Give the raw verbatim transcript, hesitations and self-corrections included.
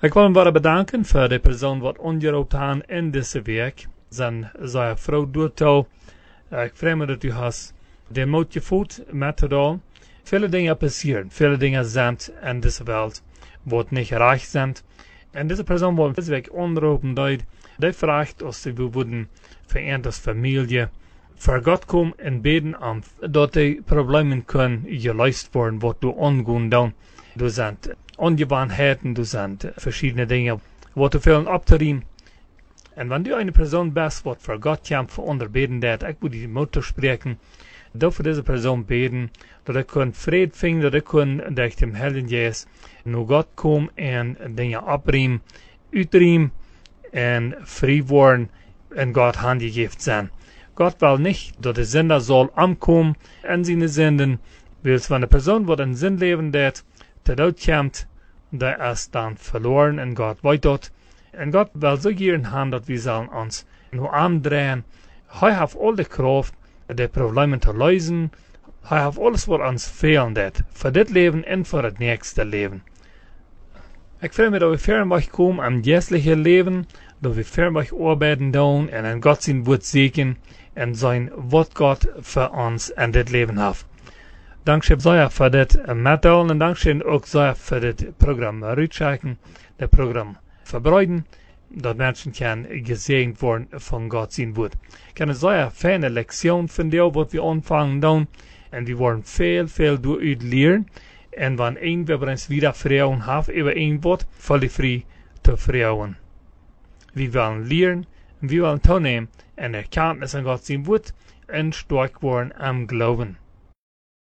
Ik wil hem willen bedanken voor de persoon wat ongeroopt aan in deze week. Zijn zijn vrouw doet al. Ik vrees me dat u has de moed gevoeld met het al. Viele dingen passieren, viele dingen zijn in deze wereld wat niet gerecht zijn. En deze persoon wordt deze week onderroepen dat die vraagt als ze willen vereend als familie voor God komen en beden om dat die problemen kunnen geluisterd worden wat du ongoen doen. Du zijn ongewoonheden, du zijn verschillende dingen wat du veel op te riemen. En wanneer du een persoon bent wat voor God komt voor onderbeden dat, ik moet die motor spreken, dat voor deze persoon beden, dat ik kan vrede vinden, dat ik kan dat ik hem helden is, nu God komt en dingen opriemen, uitriemen en vrij worden en God handgegeven zijn. God wil niet dat de zender zal omkomen en zijn zenden, wil van de persoon wat een zin leven dat, te dood komt, dat is dan verloren en God weet dat. En God wil zo geren hebben dat we zullen ons nu aandraaien. Hij heeft al de kracht de problemen te lösen. Hij heeft alles wat ons fehlt, voor dit leven en voor het nächste leven. Ik vrees me dat we ver mag komen am geestliche leven, dat we ver mag arbeiden doen en aan God zijn woord zoeken en zijn wat God voor ons in dit leven heeft. Dankzij zeer voor dit meddelen en dankzij ook zeer voor dit programma uitchecken, het programma verbreiden, dat mensen kan gezegend worden van God zijn woord. Ik heb een zeer fijne lektion van jou wat we ontvangen doen en we worden veel, veel door u leren. En wanneer een we ons weer vrouwen hebben, hebben een woord volledig vrij te vrouwen. We willen leren, we willen toenemen en erkenntnis aan God zijn woord en sterk worden am Glauben.